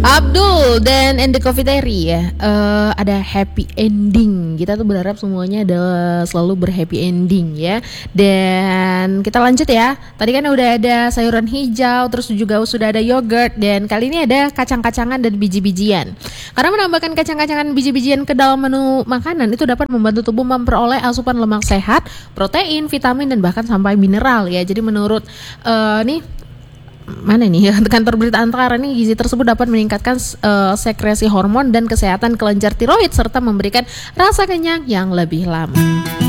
Abdul dan Ende Coffee ya. Ada happy ending. Kita tuh berharap semuanya ada selalu berhappy ending ya. Dan kita lanjut ya. Tadi kan udah ada sayuran hijau, terus juga sudah ada yogurt, dan kali ini ada kacang-kacangan dan biji-bijian. Karena menambahkan kacang-kacangan biji-bijian ke dalam menu makanan itu dapat membantu tubuh memperoleh asupan lemak sehat, protein, vitamin, dan bahkan sampai mineral ya. Jadi menurut nih mana nih kantor berita Antara nih, gizi tersebut dapat meningkatkan sekresi hormon dan kesehatan kelenjar tiroid serta memberikan rasa kenyang yang lebih lama.